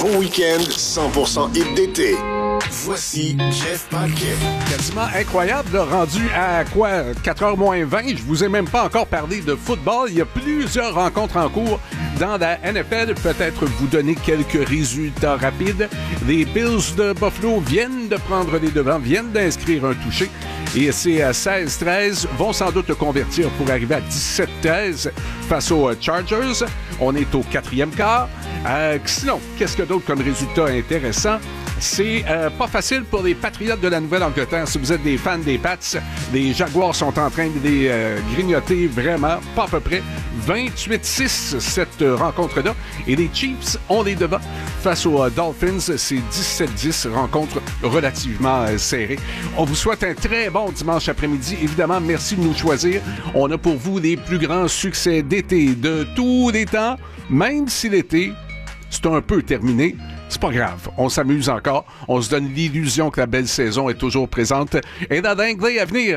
gros week-end 100% hit d'été. Voici Jeff Paquet. Quasiment incroyable, là, rendu à quoi? 4h moins 20. Je vous ai même pas encore parlé de football. Il y a plusieurs rencontres en cours dans la NFL. Peut-être vous donner quelques résultats rapides. Les Bills de Buffalo viennent de prendre les devants, viennent d'inscrire un touché. Et c'est à 16-13, vont sans doute le convertir pour arriver à 17-13 face aux Chargers. On est au 4e quart. Sinon, qu'est-ce que d'autre comme résultat intéressant? C'est pas facile pour les Patriotes de la Nouvelle-Angleterre. Si vous êtes des fans des Pats, les Jaguars sont en train de les grignoter vraiment, pas à peu près. 28-6 cette rencontre-là. Et les Chiefs ont les devants face aux Dolphins. C'est 17-10, rencontre relativement serrée. On vous souhaite un très bon dimanche après-midi. Évidemment, merci de nous choisir. On a pour vous les plus grands succès d'été de tous les temps, même si l'été, c'est un peu terminé. C'est pas grave, on s'amuse encore. On se donne l'illusion que la belle saison est toujours présente. Et dans l'anglais à venir,